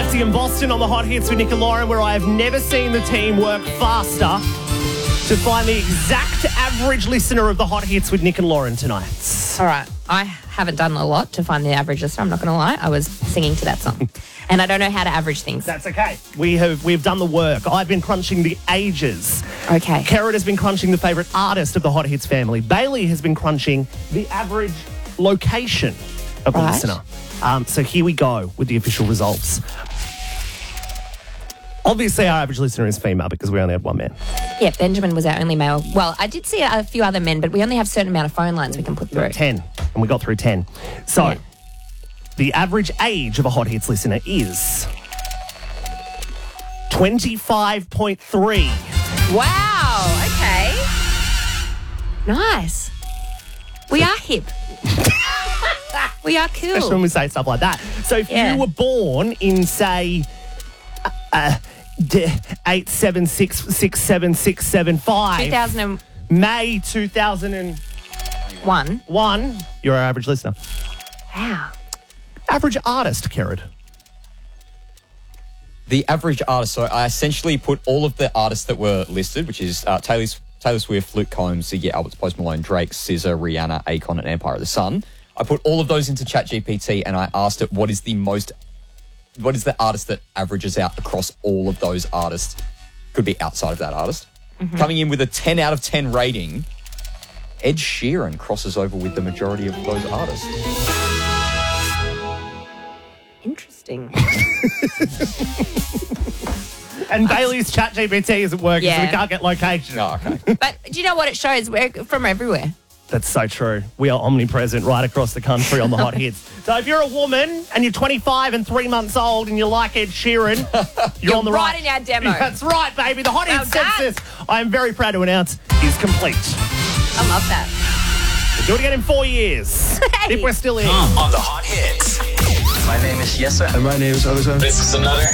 Lefty in Boston on the Hot Hits with Nick and Lauren, where I have never seen the team work faster to find the exact average listener of the Hot Hits with Nick and Lauren tonight. All right. I haven't done a lot to find the average listener. I'm not going to lie. I was singing to that song. And I don't know how to average things. That's okay. We've done the work. I've been crunching the ages. Okay. Kerrod has been crunching the favourite artist of the Hot Hits family. Bailey has been crunching the average location of the listener. So here we go with the official results. Obviously, our average listener is female because we only have one man. Yeah, Benjamin was our only male. Well, I did see a few other men, but we only have a certain amount of phone lines we can put through. 10, and we got through 10. So, Yeah. the average age of a Hot Hits listener is 25.3. Wow. Okay. Nice. We are hip. We are cool. Especially when we say stuff like that. So if you were born in, say, 8766765, 2001. May 2001, you're our average listener. Wow. Average artist, Kerrod. The average artist, so I essentially put all of the artists that were listed, which is Taylor Swift, Luke Combs, Ziggy Alberts, Post Malone, Drake, SZA, Rihanna, Akon, and Empire of the Sun. I put all of those into ChatGPT and I asked it what is the artist that averages out across all of those artists? Could be outside of that artist. Mm-hmm. Coming in with a 10 out of 10 rating, Ed Sheeran crosses over with the majority of those artists. Interesting. And Bailey's ChatGPT isn't working, so we can't get location. Oh, okay. But do you know what it shows? We're from everywhere. That's so true. We are omnipresent right across the country on the Hot Hits. So if you're a woman and you're 25 and 3 months old and you like Ed Sheeran, you're on the right. in our demo. That's right, baby. The Hot Hits census, I am very proud to announce, is complete. I love that. We'll do it again in 4 years. Hey. If we're still in. On the Hot Hits. My name is Yesa. And my name is Alexander. This is another.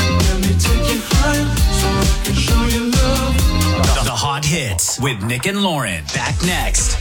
The Hot Hits with Nick and Lauren. Back next.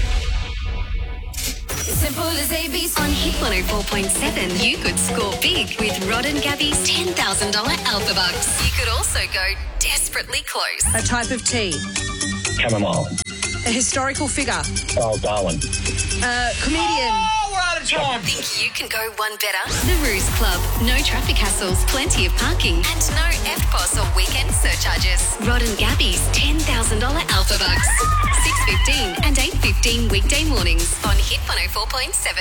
Simple as ABC on Hit 104.7. You could score big with Rod and Gabby's $10,000 Alpha Bucks. You could also go desperately close. A type of tea. Chamomile. A historical figure. Oh, Darwin. A comedian. Think you can go one better? The Ruse Club. No traffic hassles, plenty of parking, and no FPOS or weekend surcharges. Rod and Gabby's $10,000 Alpha Bucks. 6:15 and 8:15 weekday mornings on Hit 104.7.